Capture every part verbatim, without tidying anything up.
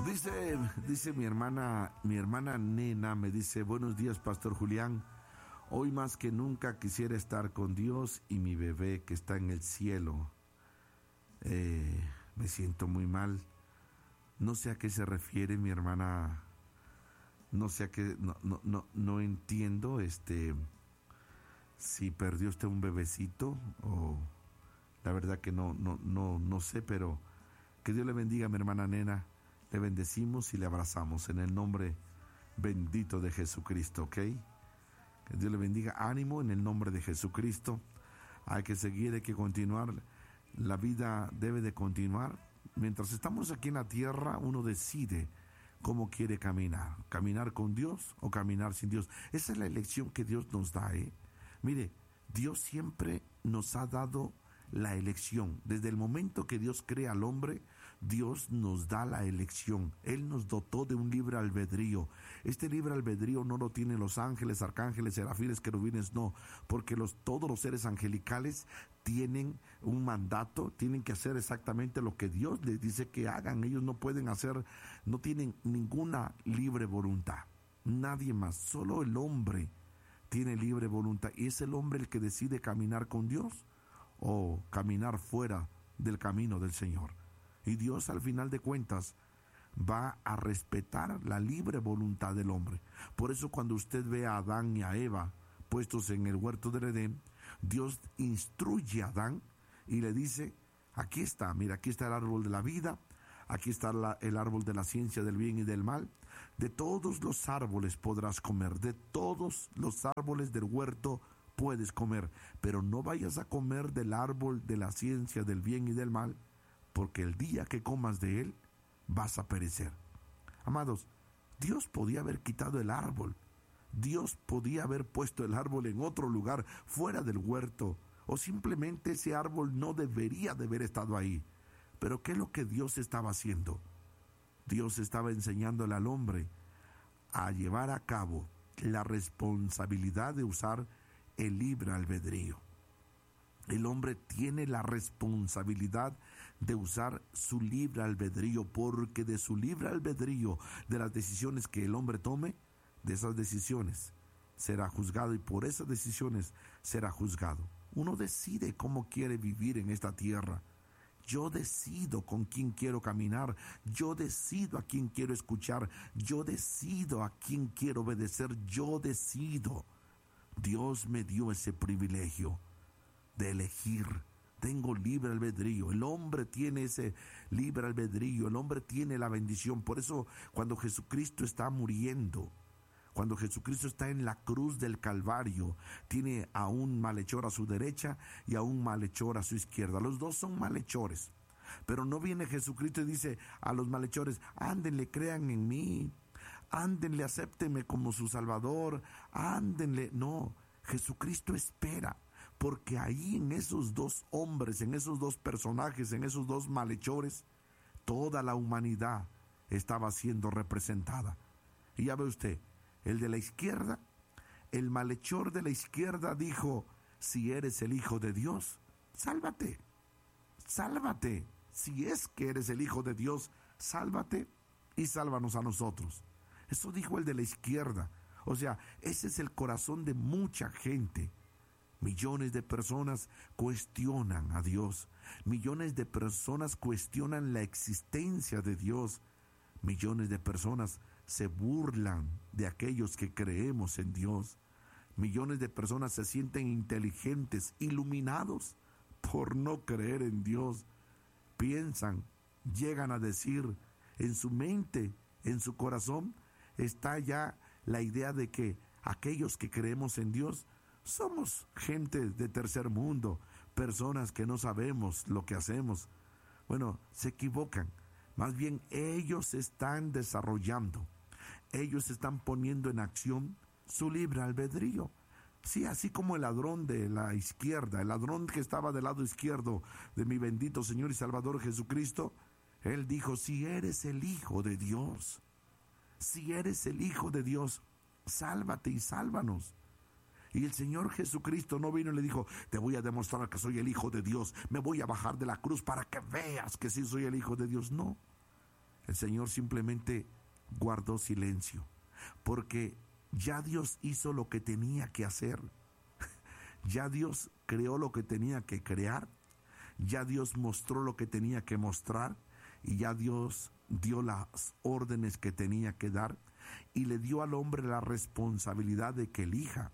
Dice, dice mi hermana, mi hermana Nena, me dice: buenos días, Pastor Julián. Hoy más que nunca quisiera estar con Dios y mi bebé que está en el cielo. Eh, me siento muy mal. No sé a qué se refiere mi hermana. No sé a qué, no, no, no, no entiendo, este, si perdió usted un bebecito o la verdad que no, no, no, no sé, pero que Dios le bendiga, mi hermana Nena. Le bendecimos y le abrazamos en el nombre bendito de Jesucristo, ¿ok? Que Dios le bendiga. Ánimo en el nombre de Jesucristo. Hay que seguir, hay que continuar. La vida debe de continuar. Mientras estamos aquí en la tierra, uno decide cómo quiere caminar. Caminar con Dios o caminar sin Dios. Esa es la elección que Dios nos da, ¿eh? Mire, Dios siempre nos ha dado la elección. Desde el momento que Dios crea al hombre, Dios nos da la elección. Él nos dotó de un libre albedrío. Este libre albedrío no lo tienen los ángeles, arcángeles, serafines, querubines, no, porque los, todos los seres angelicales tienen un mandato, tienen que hacer exactamente lo que Dios les dice que hagan. Ellos no pueden hacer, no tienen ninguna libre voluntad. Nadie más, solo el hombre tiene libre voluntad, y es el hombre el que decide caminar con Dios o caminar fuera del camino del Señor. Y Dios, al final de cuentas, va a respetar la libre voluntad del hombre. Por eso cuando usted ve a Adán y a Eva puestos en el huerto del Edén, Dios instruye a Adán y le dice: aquí está, mira, aquí está el árbol de la vida, aquí está la, el árbol de la ciencia del bien y del mal. De todos los árboles podrás comer, de todos los árboles del huerto puedes comer, pero no vayas a comer del árbol de la ciencia del bien y del mal, porque el día que comas de él vas a perecer. Amados, Dios podía haber quitado el árbol, Dios podía haber puesto el árbol en otro lugar fuera del huerto, o simplemente ese árbol no debería de haber estado ahí. Pero ¿qué es lo que Dios estaba haciendo? Dios estaba enseñándole al hombre a llevar a cabo la responsabilidad de usar el libre albedrío. El hombre tiene la responsabilidad de usar su libre albedrío, porque de su libre albedrío, de las decisiones que el hombre tome, de esas decisiones será juzgado, y por esas decisiones será juzgado. Uno decide cómo quiere vivir en esta tierra. Yo decido con quién quiero caminar, yo decido a quién quiero escuchar, yo decido a quién quiero obedecer, yo decido. Dios me dio ese privilegio de elegir. Tengo libre albedrío. El hombre tiene ese libre albedrío. El hombre tiene la bendición. Por eso cuando Jesucristo está muriendo, cuando Jesucristo está en la cruz del Calvario, tiene a un malhechor a su derecha y a un malhechor a su izquierda. Los dos son malhechores. Pero no viene Jesucristo y dice a los malhechores: ándenle, crean en mí, ándenle, acéptenme como su Salvador, ándenle. No, Jesucristo espera, porque ahí en esos dos hombres, en esos dos personajes, en esos dos malhechores, toda la humanidad estaba siendo representada. Y ya ve usted, el de la izquierda, el malhechor de la izquierda dijo: si eres el Hijo de Dios, sálvate, sálvate. Si es que eres el Hijo de Dios, sálvate y sálvanos a nosotros. Eso dijo el de la izquierda. O sea, ese es el corazón de mucha gente. Millones de personas cuestionan a Dios. Millones de personas cuestionan la existencia de Dios. Millones de personas se burlan de aquellos que creemos en Dios. Millones de personas se sienten inteligentes, iluminados por no creer en Dios. Piensan, llegan a decir, en su mente, en su corazón, está ya la idea de que aquellos que creemos en Dios somos gente de tercer mundo, personas que no sabemos lo que hacemos. Bueno, se equivocan. Más bien ellos están desarrollando, ellos están poniendo en acción su libre albedrío. Sí, así como el ladrón de la izquierda, el ladrón que estaba del lado izquierdo de mi bendito Señor y Salvador Jesucristo, él dijo: si eres el Hijo de Dios, si eres el Hijo de Dios, sálvate y sálvanos. Y el Señor Jesucristo no vino y le dijo: te voy a demostrar que soy el Hijo de Dios, me voy a bajar de la cruz para que veas que sí soy el Hijo de Dios. No, El Señor simplemente guardó silencio, porque ya Dios hizo lo que tenía que hacer. Ya Dios creó lo que tenía que crear. Ya Dios mostró lo que tenía que mostrar. Y ya Dios dio las órdenes que tenía que dar. Y le dio al hombre la responsabilidad de que elija.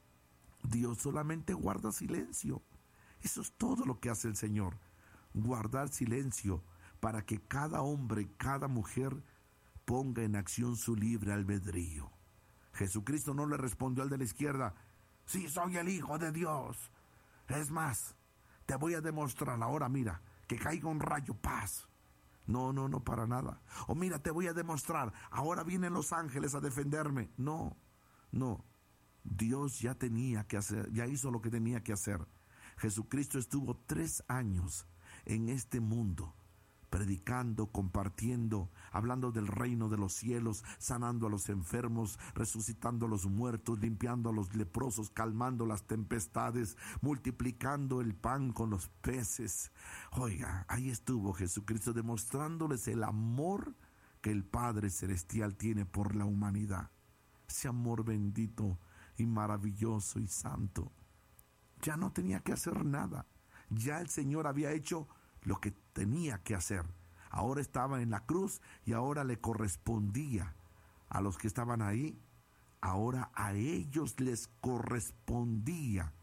Dios solamente guarda silencio. Eso es todo lo que hace el Señor. Guardar silencio para que cada hombre, cada mujer ponga en acción su libre albedrío. Jesucristo no le respondió al de la izquierda: sí, soy el Hijo de Dios. Es más, te voy a demostrar ahora, mira, que caiga un rayo, paz. No, no, no, para nada. O mira, te voy a demostrar, ahora vienen los ángeles a defenderme. No, no. Dios ya tenía que hacer, ya hizo lo que tenía que hacer. Jesucristo estuvo tres años en este mundo, predicando, compartiendo, hablando del reino de los cielos, sanando a los enfermos, resucitando a los muertos, limpiando a los leprosos, calmando las tempestades, multiplicando el pan con los peces. Oiga, ahí estuvo Jesucristo demostrándoles el amor que el Padre Celestial tiene por la humanidad. Ese amor bendito y maravilloso y santo. Ya no tenía que hacer nada. Ya el Señor había hecho lo que tenía que hacer. Ahora estaba en la cruz y ahora le correspondía a los que estaban ahí. Ahora a ellos les correspondía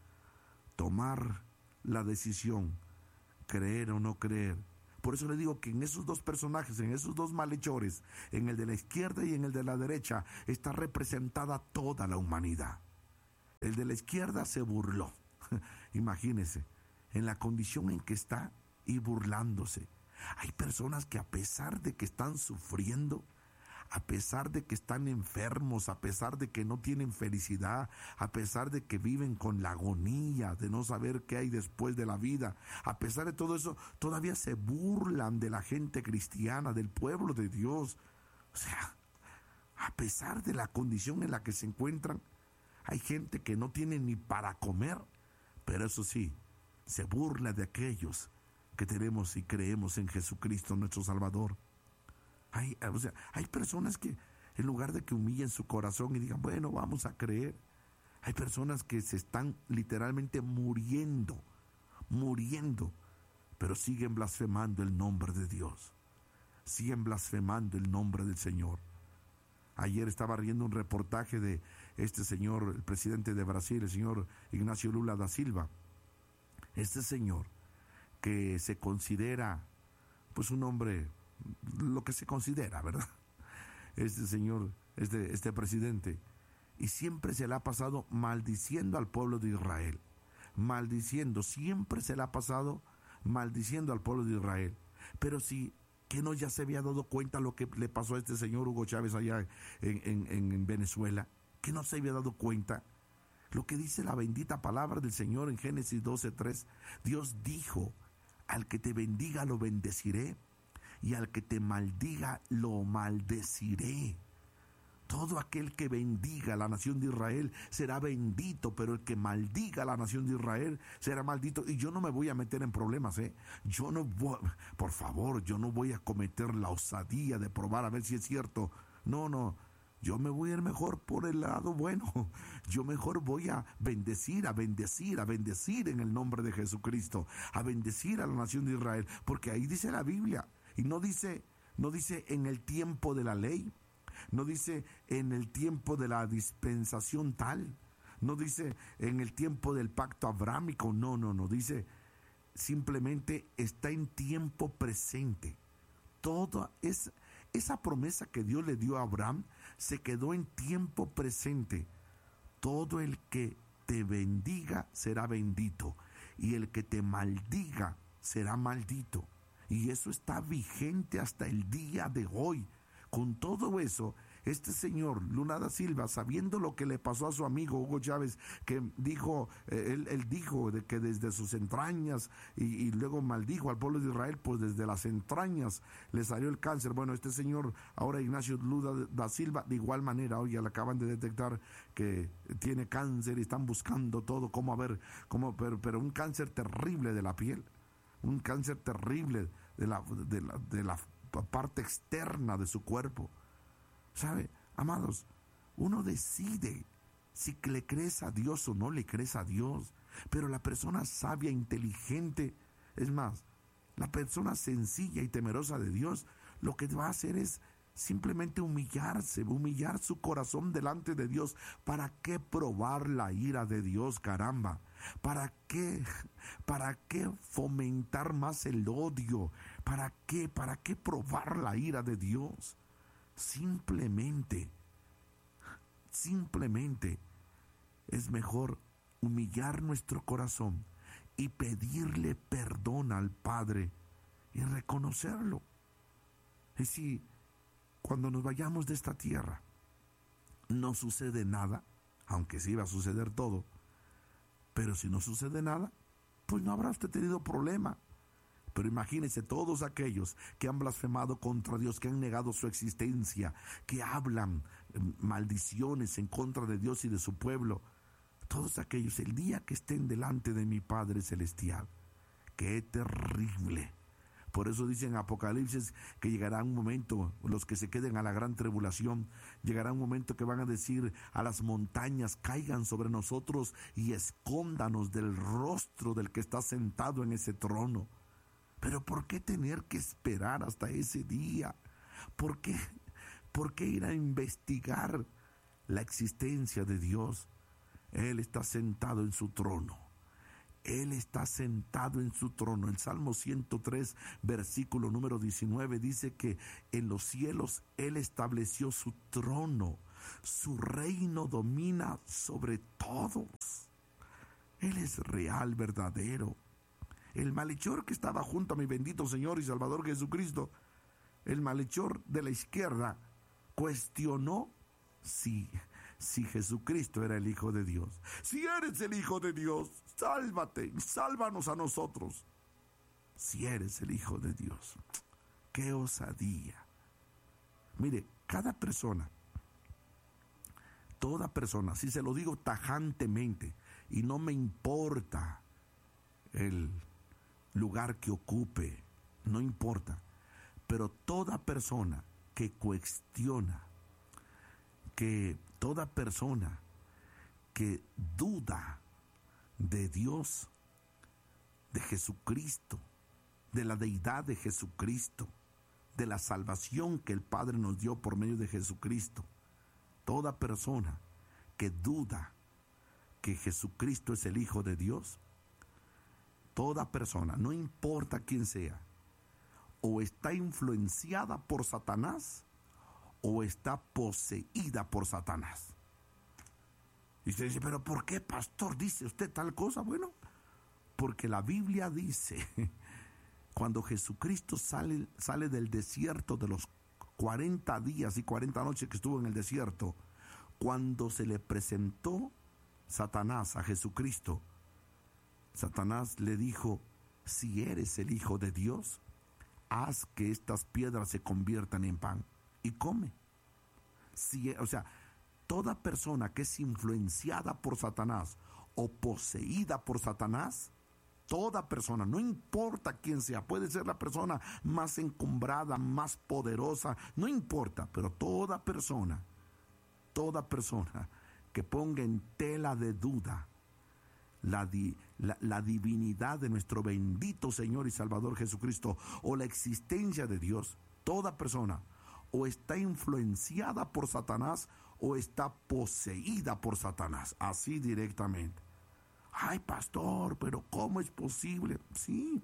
tomar la decisión, creer o no creer. Por eso le digo que en esos dos personajes, en esos dos malhechores, en el de la izquierda y en el de la derecha, está representada toda la humanidad. El de la izquierda se burló. Imagínese, en la condición en que está y burlándose. Hay personas que a pesar de que están sufriendo, a pesar de que están enfermos, a pesar de que no tienen felicidad, a pesar de que viven con la agonía de no saber qué hay después de la vida, a pesar de todo eso, todavía se burlan de la gente cristiana, del pueblo de Dios. O sea, a pesar de la condición en la que se encuentran, hay gente que no tiene ni para comer, pero eso sí, se burla de aquellos que tenemos y creemos en Jesucristo nuestro Salvador. Hay, o sea, hay personas que en lugar de que humillen su corazón y digan, bueno, vamos a creer, hay personas que se están literalmente muriendo, muriendo, pero siguen blasfemando el nombre de Dios, siguen blasfemando el nombre del Señor. Ayer estaba viendo un reportaje de este señor, el presidente de Brasil, el señor Ignacio Lula da Silva. Este señor que se considera pues un hombre, lo que se considera, ¿verdad? Este señor, este, este presidente, y siempre se le ha pasado maldiciendo al pueblo de Israel, maldiciendo, siempre se le ha pasado maldiciendo al pueblo de Israel. Pero si que no ya se había dado cuenta lo que le pasó a este señor Hugo Chávez allá en, en, en Venezuela, que no se había dado cuenta lo que dice la bendita palabra del Señor en Génesis doce tres. Dios dijo: al que te bendiga lo bendeciré, y al que te maldiga lo maldeciré. Todo aquel que bendiga a la nación de Israel será bendito, pero el que maldiga a la nación de Israel será maldito. Y yo no me voy a meter en problemas, ¿eh? Yo no voy, por favor, yo no voy a cometer la osadía de probar a ver si es cierto. No, no, yo me voy a ir mejor por el lado bueno. Yo mejor voy a bendecir, a bendecir, a bendecir en el nombre de Jesucristo, a bendecir a la nación de Israel, porque ahí dice la Biblia, y no dice, no dice en el tiempo de la ley, no dice en el tiempo de la dispensación tal, no dice en el tiempo del pacto abrámico, no, no, no, dice simplemente está en tiempo presente. Toda es, esa promesa que Dios le dio a Abraham se quedó en tiempo presente. Todo el que te bendiga será bendito, y el que te maldiga será maldito. Y eso está vigente hasta el día de hoy. Con todo eso, este señor Lula da Silva, sabiendo lo que le pasó a su amigo Hugo Chávez, que dijo, eh, él, él dijo de que desde sus entrañas, y, y luego maldijo al pueblo de Israel, pues desde las entrañas le salió el cáncer. Bueno, este señor, ahora Ignacio Lula da Silva, de igual manera, hoy ya le acaban de detectar que tiene cáncer y están buscando todo, cómo a ver, cómo, pero, pero un cáncer terrible de la piel, un cáncer terrible de la, de la, de la parte externa de su cuerpo. ¿Sabe? Amados, uno decide si le crees a Dios o no le crees a Dios. Pero la persona sabia, inteligente, es más, la persona sencilla y temerosa de Dios, lo que va a hacer es simplemente humillarse, humillar su corazón delante de Dios. ¿Para qué probar la ira de Dios, caramba? ¿Para qué? ¿Para qué fomentar más el odio? ¿Para qué? ¿Para qué probar la ira de Dios? Simplemente, simplemente es mejor humillar nuestro corazón y pedirle perdón al Padre y reconocerlo. Y si cuando nos vayamos de esta tierra no sucede nada, aunque sí va a suceder todo, pero si no sucede nada, pues no habrá usted tenido problema. Pero imagínense todos aquellos que han blasfemado contra Dios, que han negado su existencia, que hablan maldiciones en contra de Dios y de su pueblo. Todos aquellos, el día que estén delante de mi Padre Celestial, ¡qué terrible! Por eso dice en Apocalipsis que llegará un momento, los que se queden a la gran tribulación, llegará un momento que van a decir a las montañas, caigan sobre nosotros y escóndanos del rostro del que está sentado en ese trono. Pero ¿por qué tener que esperar hasta ese día? ¿Por qué, por qué ir a investigar la existencia de Dios? Él está sentado en su trono. Él está sentado en su trono. El Salmo ciento tres, versículo número diecinueve, dice que en los cielos Él estableció su trono. Su reino domina sobre todos. Él es real, verdadero. El malhechor que estaba junto a mi bendito Señor y Salvador Jesucristo, el malhechor de la izquierda, cuestionó si... Si Jesucristo era el Hijo de Dios. Si eres el Hijo de Dios, sálvate, sálvanos a nosotros. Si eres el Hijo de Dios, qué osadía. Mire, cada persona, toda persona, si se lo digo tajantemente, y no me importa el lugar que ocupe, no importa, pero toda persona que cuestiona, que toda persona que duda de Dios, de Jesucristo, de la deidad de Jesucristo, de la salvación que el Padre nos dio por medio de Jesucristo, toda persona que duda que Jesucristo es el Hijo de Dios, toda persona, no importa quién sea, o está influenciada por Satanás, o está poseída por Satanás. Y usted dice, pero ¿por qué, pastor, dice usted tal cosa? Bueno, porque la Biblia dice, cuando Jesucristo sale, sale del desierto de los cuarenta días y cuarenta noches que estuvo en el desierto, cuando se le presentó Satanás a Jesucristo, Satanás le dijo, si eres el Hijo de Dios, haz que estas piedras se conviertan en pan. Y come. Si, o sea, toda persona que es influenciada por Satanás o poseída por Satanás, toda persona, no importa quién sea, puede ser la persona más encumbrada, más poderosa, no importa, pero toda persona, toda persona que ponga en tela de duda la, di, la, la divinidad de nuestro bendito Señor y Salvador Jesucristo o la existencia de Dios, toda persona o está influenciada por Satanás o está poseída por Satanás, así directamente. Ay, pastor, pero ¿cómo es posible? Sí,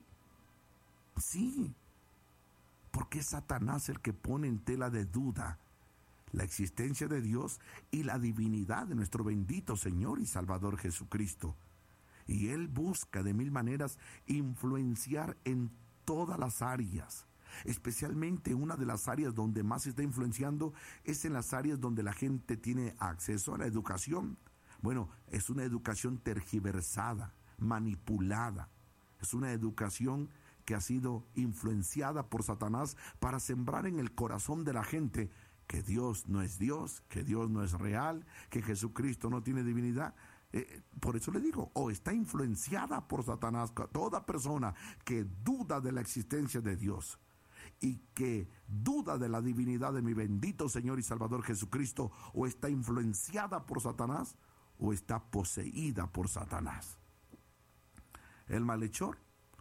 sí, porque es Satanás el que pone en tela de duda la existencia de Dios y la divinidad de nuestro bendito Señor y Salvador Jesucristo. Y Él busca de mil maneras influenciar en todas las áreas. Especialmente una de las áreas donde más se está influenciando es en las áreas donde la gente tiene acceso a la educación. Bueno, es una educación tergiversada, manipulada. Es una educación que ha sido influenciada por Satanás para sembrar en el corazón de la gente que Dios no es Dios, que Dios no es real, que Jesucristo no tiene divinidad. Eh, por eso le digo, o está influenciada por Satanás, toda persona que duda de la existencia de Dios y que duda de la divinidad de mi bendito Señor y Salvador Jesucristo, o está influenciada por Satanás o está poseída por Satanás. El malhechor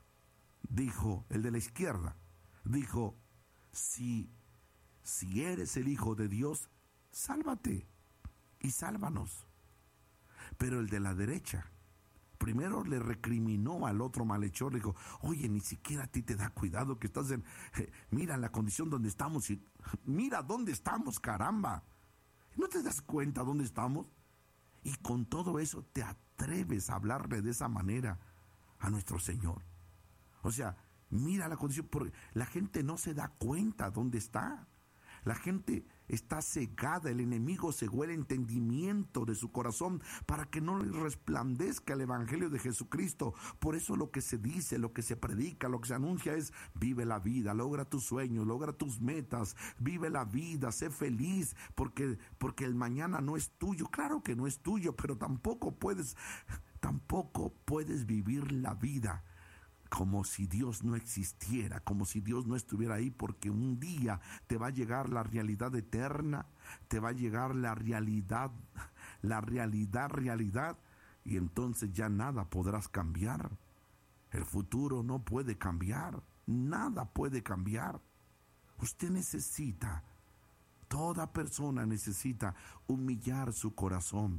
dijo, el de la izquierda, dijo, si, si eres el Hijo de Dios, sálvate y sálvanos. Pero el de la derecha, primero le recriminó al otro malhechor, le dijo, oye, ni siquiera a ti te da cuidado que estás en, eh, mira la condición donde estamos, y, mira dónde estamos, caramba, ¿no te das cuenta dónde estamos? Y con todo eso te atreves a hablarle de esa manera a nuestro Señor. O sea, mira la condición, porque la gente no se da cuenta dónde está. La gente está cegada, el enemigo cegó el entendimiento de su corazón para que no le resplandezca el evangelio de Jesucristo. Por eso lo que se dice, lo que se predica, lo que se anuncia es: vive la vida, logra tus sueños, logra tus metas, vive la vida, sé feliz, porque, porque el mañana no es tuyo. Claro que no es tuyo, pero tampoco puedes, tampoco puedes vivir la vida como si Dios no existiera, como si Dios no estuviera ahí, porque un día te va a llegar la realidad eterna, te va a llegar la realidad, la realidad, realidad, y entonces ya nada podrás cambiar. El futuro no puede cambiar, nada puede cambiar. Usted necesita, toda persona necesita humillar su corazón,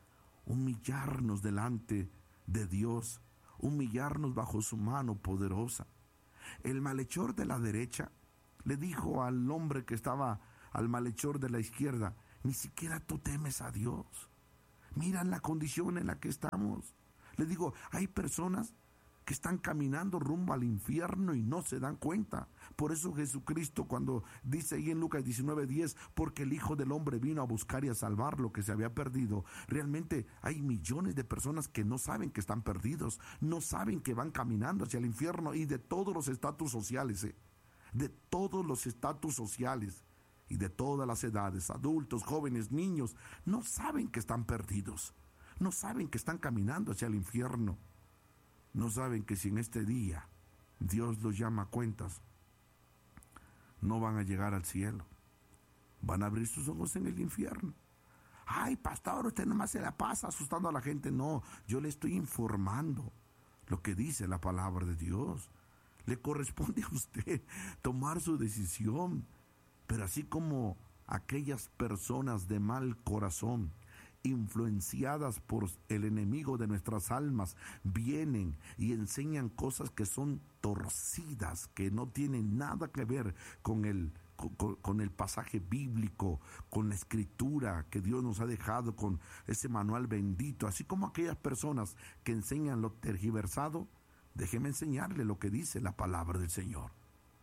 humillarnos delante de Dios, humillarnos bajo su mano poderosa. El malhechor de la derecha le dijo al hombre que estaba, al malhechor de la izquierda: ni siquiera tú temes a Dios. Mira la condición en la que estamos. Le digo, hay personas que están caminando rumbo al infierno y no se dan cuenta. Por eso Jesucristo, cuando dice ahí en Lucas diecinueve diez, porque el Hijo del Hombre vino a buscar y a salvar lo que se había perdido, realmente hay millones de personas que no saben que están perdidos, no saben que van caminando hacia el infierno, y de todos los estatus sociales, ¿eh? de todos los estatus sociales y de todas las edades, adultos, jóvenes, niños, no saben que están perdidos, no saben que están caminando hacia el infierno. No saben que si en este día Dios los llama a cuentas, no van a llegar al cielo. Van a abrir sus ojos en el infierno. Ay, pastor, usted nomás se la pasa asustando a la gente. No, yo le estoy informando lo que dice la palabra de Dios. Le corresponde a usted tomar su decisión. Pero así como aquellas personas de mal corazón, influenciadas por el enemigo de nuestras almas, vienen y enseñan cosas que son torcidas, que no tienen nada que ver con el, con, con el pasaje bíblico, con la escritura que Dios nos ha dejado, con ese manual bendito. Así como aquellas personas que enseñan lo tergiversado, déjeme enseñarle lo que dice la palabra del Señor.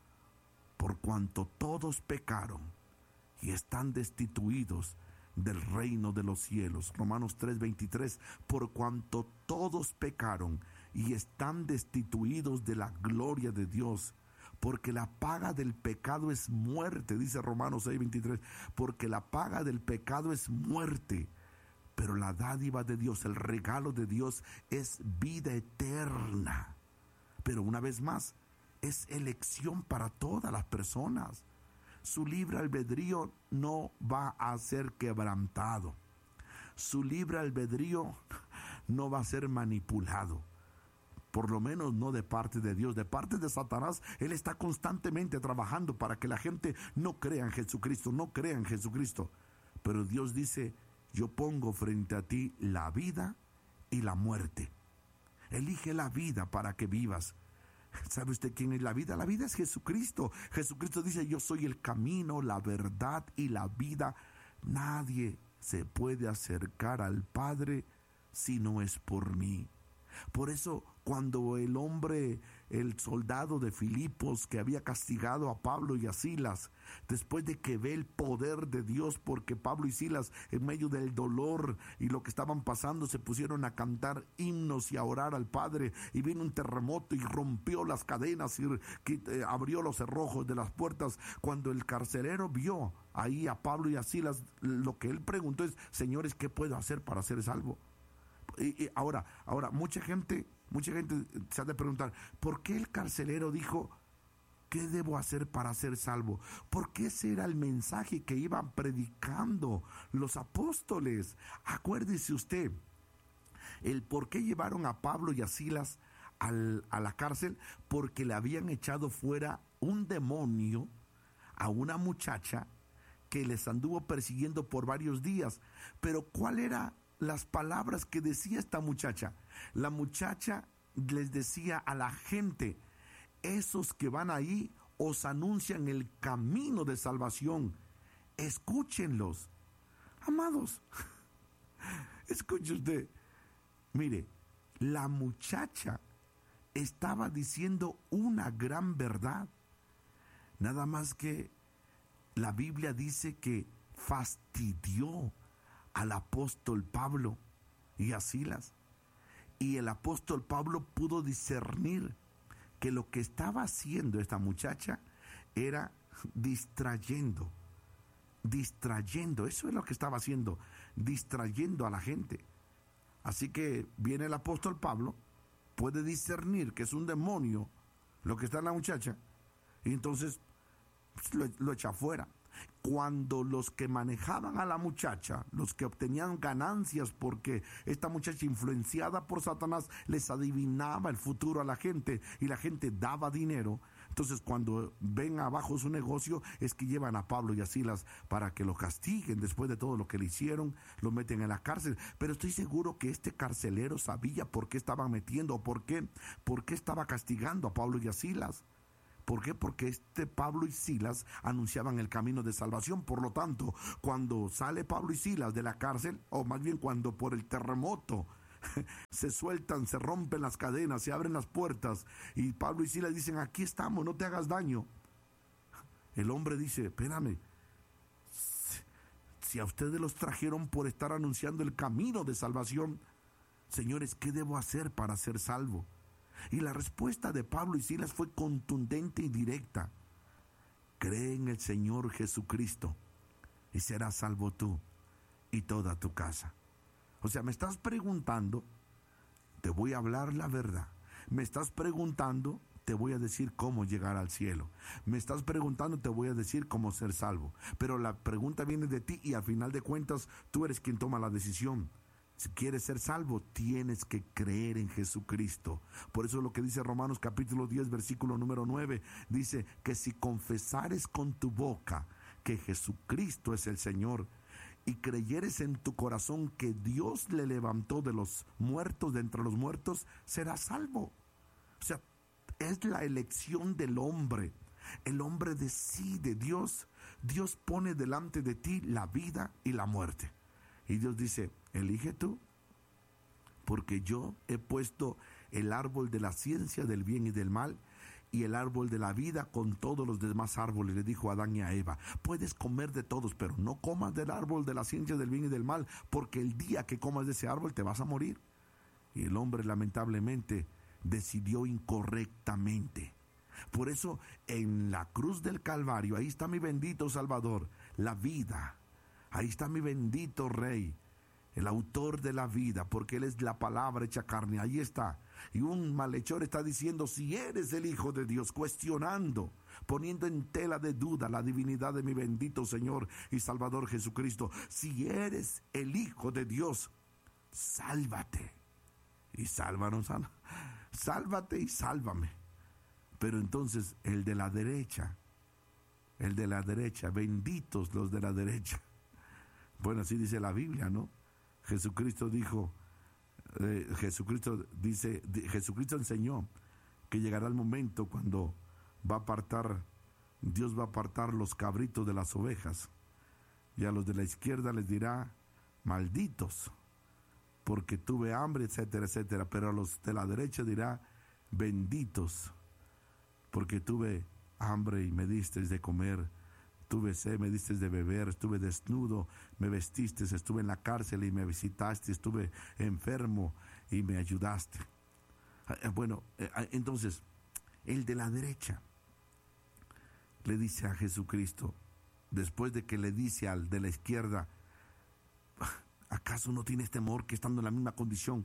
Por cuanto todos pecaron y están destituidos del reino de los cielos. Romanos tres veintitrés, por cuanto todos pecaron y están destituidos de la gloria de Dios, porque la paga del pecado es muerte, dice Romanos seis veintitrés, porque la paga del pecado es muerte, pero la dádiva de Dios, el regalo de Dios es vida eterna. Pero una vez más, es elección para todas las personas. Su libre albedrío no va a ser quebrantado. Su libre albedrío no va a ser manipulado. Por lo menos no de parte de Dios. De parte de Satanás, él está constantemente trabajando para que la gente no crea en Jesucristo, no crea en Jesucristo. Pero Dios dice: yo pongo frente a ti la vida y la muerte. Elige la vida para que vivas. ¿Sabe usted quién es la vida? La vida es Jesucristo. Jesucristo dice: yo soy el camino, la verdad y la vida. Nadie se puede acercar al Padre si no es por mí. Por eso, cuando el hombre, el soldado de Filipos que había castigado a Pablo y a Silas, después de que ve el poder de Dios, porque Pablo y Silas, en medio del dolor y lo que estaban pasando, se pusieron a cantar himnos y a orar al Padre, y vino un terremoto y rompió las cadenas y eh, abrió los cerrojos de las puertas. Cuando el carcelero vio ahí a Pablo y a Silas, lo que él preguntó es: señores, ¿qué puedo hacer para ser salvo? Y, y ahora, ahora mucha gente, mucha gente se ha de preguntar: ¿por qué el carcelero dijo: ¿Qué debo hacer para ser salvo? Porque ese era el mensaje que iban predicando los apóstoles. Acuérdese usted, el por qué llevaron a Pablo y a Silas al, a la cárcel, porque le habían echado fuera un demonio a una muchacha que les anduvo persiguiendo por varios días. Pero ¿cuál eran las palabras que decía esta muchacha? La muchacha les decía a la gente: esos que van ahí os anuncian el camino de salvación, escúchenlos. Amados, escuche usted, mire, la muchacha estaba diciendo una gran verdad, nada más que la Biblia dice que fastidió al apóstol Pablo y a Silas, y el apóstol Pablo pudo discernir que lo que estaba haciendo esta muchacha era distrayendo, distrayendo, eso es lo que estaba haciendo, distrayendo a la gente. Así que viene el apóstol Pablo, puede discernir que es un demonio lo que está en la muchacha, y entonces pues, lo, lo echa fuera. Cuando los que manejaban a la muchacha, los que obtenían ganancias porque esta muchacha, influenciada por Satanás, les adivinaba el futuro a la gente y la gente daba dinero, entonces cuando ven abajo su negocio es que llevan a Pablo y a Silas para que lo castiguen después de todo lo que le hicieron, lo meten en la cárcel. Pero estoy seguro que este carcelero sabía por qué estaba metiendo, por qué, por qué estaba castigando a Pablo y a Silas. ¿Por qué? Porque este Pablo y Silas anunciaban el camino de salvación. Por lo tanto, cuando sale Pablo y Silas de la cárcel, o más bien cuando por el terremoto se sueltan, se rompen las cadenas, se abren las puertas, y Pablo y Silas dicen: aquí estamos, no te hagas daño. El hombre dice: espérame, si a ustedes los trajeron por estar anunciando el camino de salvación, señores, ¿qué debo hacer para ser salvo? Y la respuesta de Pablo y Silas fue contundente y directa: cree en el Señor Jesucristo y serás salvo tú y toda tu casa. O sea, me estás preguntando, te voy a hablar la verdad. Me estás preguntando, te voy a decir cómo llegar al cielo. Me estás preguntando, te voy a decir cómo ser salvo. Pero la pregunta viene de ti y al final de cuentas tú eres quien toma la decisión. Si quieres ser salvo, tienes que creer en Jesucristo. Por eso lo que dice Romanos capítulo diez, versículo número nueve, dice que si confesares con tu boca que Jesucristo es el Señor y creyeres en tu corazón que Dios le levantó de los muertos, de entre los muertos, serás salvo. O sea, es la elección del hombre. El hombre decide. Dios, Dios pone delante de ti la vida y la muerte. Y Dios dice: elige tú, porque yo he puesto el árbol de la ciencia del bien y del mal y el árbol de la vida con todos los demás árboles. Le dijo a Adán y a Eva: puedes comer de todos, pero no comas del árbol de la ciencia del bien y del mal, porque el día que comas de ese árbol te vas a morir. Y el hombre lamentablemente decidió incorrectamente. Por eso en la cruz del Calvario, ahí está mi bendito Salvador, la vida. Ahí está mi bendito Rey, el autor de la vida, porque Él es la palabra hecha carne. Ahí está. Y un malhechor está diciendo: si eres el Hijo de Dios, cuestionando, poniendo en tela de duda la divinidad de mi bendito Señor y Salvador Jesucristo. Si eres el Hijo de Dios, sálvate. Y sálvanos, sálvate y sálvame. Pero entonces el de la derecha, el de la derecha, benditos los de la derecha. Bueno, así dice la Biblia, ¿no? Jesucristo dijo, eh, Jesucristo dice, Jesucristo enseñó que llegará el momento cuando va a apartar, Dios va a apartar los cabritos de las ovejas, y a los de la izquierda les dirá: malditos, porque tuve hambre, etcétera, etcétera. Pero a los de la derecha dirá: benditos, porque tuve hambre y me disteis de comer, tuve sed, me disteis de beber, estuve desnudo, me vestisteis, estuve en la cárcel y me visitaste, estuve enfermo y me ayudaste. Bueno, entonces, el de la derecha le dice a Jesucristo, después de que le dice al de la izquierda: ¿acaso no tienes temor que estando en la misma condición,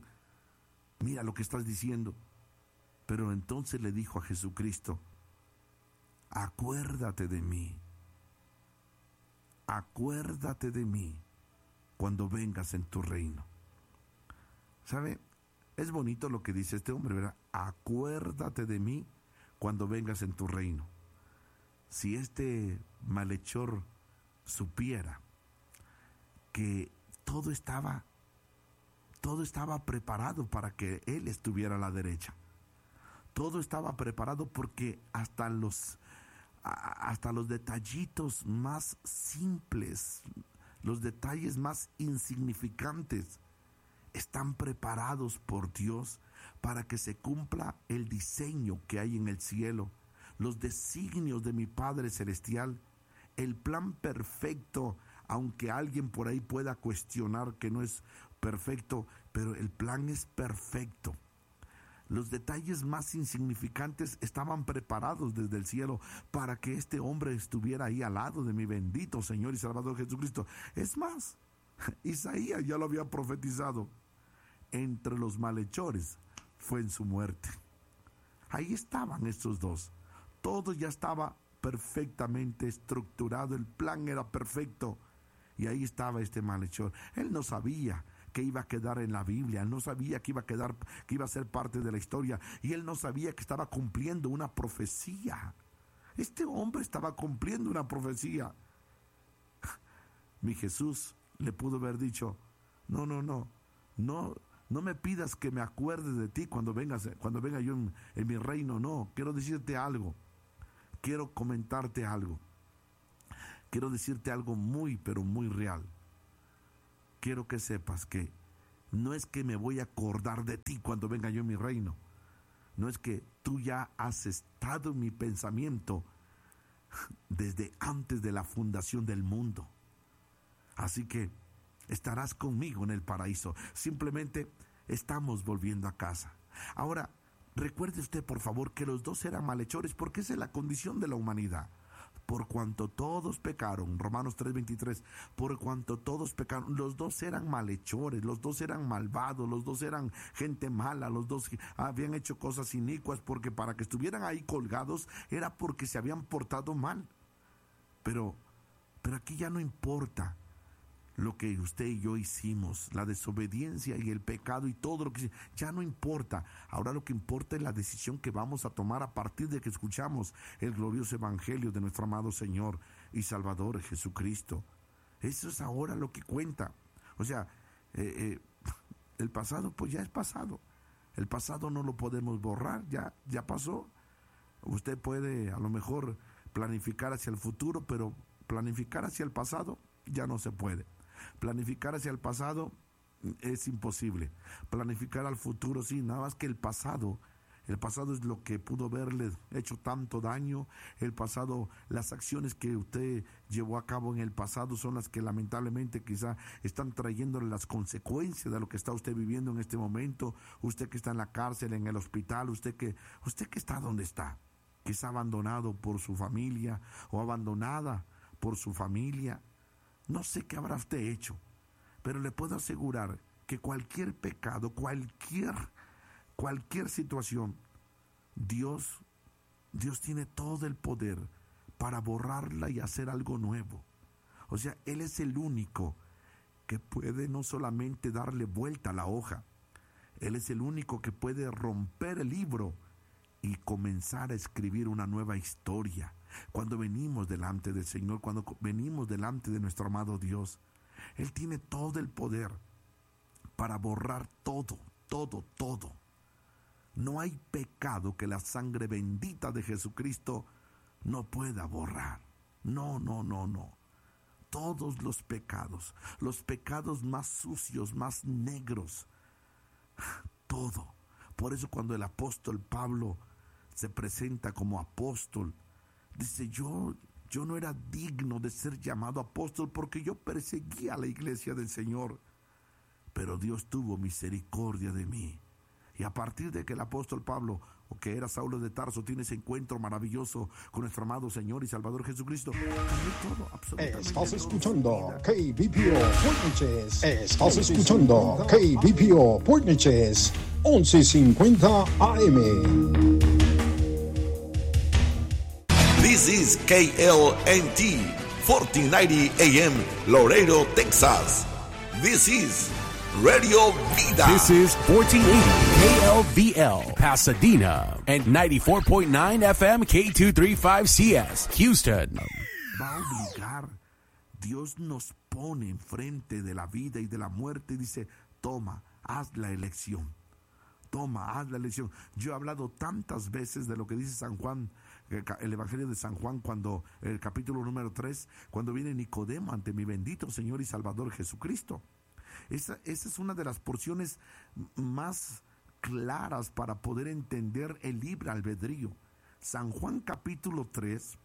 mira lo que estás diciendo? Pero entonces le dijo a Jesucristo: acuérdate de mí, acuérdate de mí cuando vengas en tu reino. ¿Sabe? Es bonito lo que dice este hombre, ¿verdad? Acuérdate de mí cuando vengas en tu reino. Si este malhechor supiera que todo estaba, todo estaba preparado para que él estuviera a la derecha. Todo estaba preparado porque hasta los, hasta los detallitos más simples, los detalles más insignificantes, están preparados por Dios para que se cumpla el diseño que hay en el cielo, los designios de mi Padre Celestial, el plan perfecto, aunque alguien por ahí pueda cuestionar que no es perfecto, pero el plan es perfecto. Los detalles más insignificantes estaban preparados desde el cielo para que este hombre estuviera ahí al lado de mi bendito Señor y Salvador Jesucristo. Es más, Isaías ya lo había profetizado. Entre los malhechores fue en su muerte. Ahí estaban estos dos. Todo ya estaba perfectamente estructurado. El plan era perfecto. Y ahí estaba este malhechor. Él no sabía que iba a quedar en la Biblia. Él no sabía que iba a quedar, que iba a ser parte de la historia. Y él no sabía que estaba cumpliendo una profecía. Este hombre estaba cumpliendo una profecía. Mi Jesús le pudo haber dicho: no, no, no, no, no me pidas que me acuerdes de ti cuando vengas, cuando venga yo en, en mi reino. No, quiero decirte algo. Quiero comentarte algo. Quiero decirte algo muy, pero muy real. Quiero que sepas que no es que me voy a acordar de ti cuando venga yo en mi reino. No es que tú ya has estado en mi pensamiento desde antes de la fundación del mundo. Así que estarás conmigo en el paraíso. Simplemente estamos volviendo a casa. Ahora, recuerde usted, por favor, que los dos eran malhechores, porque esa es la condición de la humanidad. Por cuanto todos pecaron, Romanos tres veintitrés, por cuanto todos pecaron, los dos eran malhechores, los dos eran malvados, los dos eran gente mala, los dos habían hecho cosas inicuas, porque para que estuvieran ahí colgados era porque se habían portado mal. Pero, pero aquí ya no importa lo que usted y yo hicimos, la desobediencia y el pecado y todo lo que ya no importa. Ahora lo que importa es la decisión que vamos a tomar a partir de que escuchamos el glorioso evangelio de nuestro amado Señor y Salvador Jesucristo. Eso es ahora lo que cuenta. O sea, eh, eh, el pasado pues ya es pasado. El pasado no lo podemos borrar, ya, ya pasó. Usted puede a lo mejor planificar hacia el futuro, pero planificar hacia el pasado ya no se puede. Planificar hacia el pasado es imposible. Planificar al futuro sí, nada más que el pasado. El pasado es lo que pudo haberle hecho tanto daño. El pasado, las acciones que usted llevó a cabo en el pasado son las que lamentablemente quizá están trayéndole las consecuencias de lo que está usted viviendo en este momento. Usted que está en la cárcel, en el hospital, usted que, usted que está donde está, quizá abandonado por su familia o abandonada por su familia. No sé qué habrá usted hecho, pero le puedo asegurar que cualquier pecado, cualquier, cualquier situación, Dios, Dios tiene todo el poder para borrarla y hacer algo nuevo. O sea, Él es el único que puede no solamente darle vuelta a la hoja, Él es el único que puede romper el libro y comenzar a escribir una nueva historia. Cuando venimos delante del Señor, cuando venimos delante de nuestro amado Dios, Él tiene todo el poder para borrar todo, todo, todo. No hay pecado que la sangre bendita de Jesucristo no pueda borrar. No, no, no, no. Todos los pecados, los pecados más sucios, más negros, todo. Por eso cuando el apóstol Pablo se presenta como apóstol, dice, yo, yo no era digno de ser llamado apóstol porque yo perseguía a la iglesia del Señor, pero Dios tuvo misericordia de mí. Y a partir de que el apóstol Pablo, o que era Saulo de Tarso, tiene ese encuentro maravilloso con nuestro amado Señor y Salvador Jesucristo, cambió todo, absolutamente. Estás escuchando K B P O Portneches. Estás escuchando K B P O Portneches, once cincuenta A M. This This is K L N T, fourteen ninety A M, Laredo, Texas. This is Radio Vida. This is fourteen eighty K L V L, Pasadena, and ninety-four point nine F M K two thirty-five C S, Houston. Va a obligar, Dios nos pone enfrente de la vida y de la muerte y dice, toma, haz la elección. Toma, haz la elección. Yo he hablado tantas veces de lo que dice San Juan, el Evangelio de San Juan, cuando el capítulo número tres, cuando viene Nicodemo ante mi bendito Señor y Salvador Jesucristo. Esa, esa es una de las porciones más claras para poder entender el libre albedrío. San Juan capítulo tres,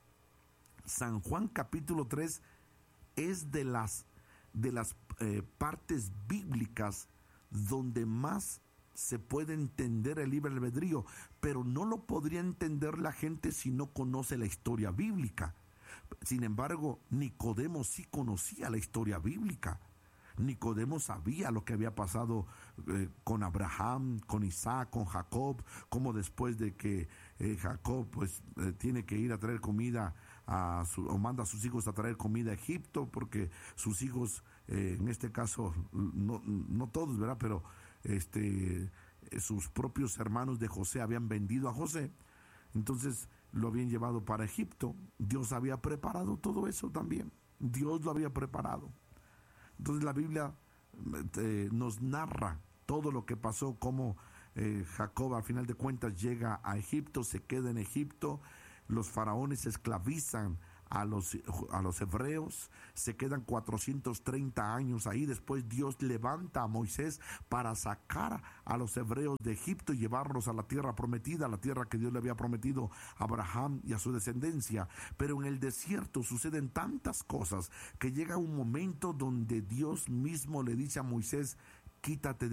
San Juan capítulo tres es de las, de las eh, partes bíblicas donde más se puede entender el libre albedrío, pero no lo podría entender la gente si no conoce la historia bíblica. Sin embargo, Nicodemo sí conocía la historia bíblica. Nicodemo sabía lo que había pasado eh, con Abraham, con Isaac, con Jacob, como después de que eh, Jacob pues eh, tiene que ir a traer comida a su, o manda a sus hijos a traer comida a Egipto, porque sus hijos, eh, en este caso, no, no todos, ¿verdad? Pero este, sus propios hermanos de José habían vendido a José, entonces lo habían llevado para Egipto. Dios había preparado todo eso también, Dios lo había preparado. Entonces la Biblia eh, nos narra todo lo que pasó, cómo eh, Jacob al final de cuentas llega a Egipto, se queda en Egipto, los faraones esclavizan a los, a los hebreos, se quedan cuatrocientos treinta años ahí. Después Dios levanta a Moisés para sacar a los hebreos de Egipto y llevarlos a la tierra prometida, a la tierra que Dios le había prometido a Abraham y a su descendencia. Pero en el desierto suceden tantas cosas que llega un momento donde Dios mismo le dice a Moisés, quítate de